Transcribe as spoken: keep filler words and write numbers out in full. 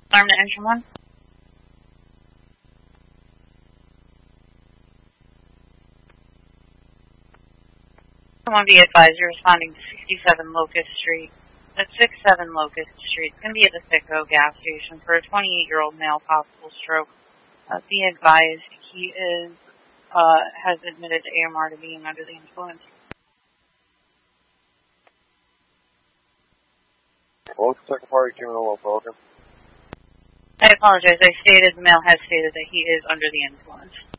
Alarm to engine one. Someone be advised you're responding to sixty-seven Locust Street. That's sixty-seven Locust Street. It's going to be at the Citgo gas station for a twenty-eight-year-old male possible stroke. Uh, be advised he is, uh, has admitted to A M R to being under the influence. What was the second part? You came in a little broken. I apologize. I stated the male has stated that he is under the influence.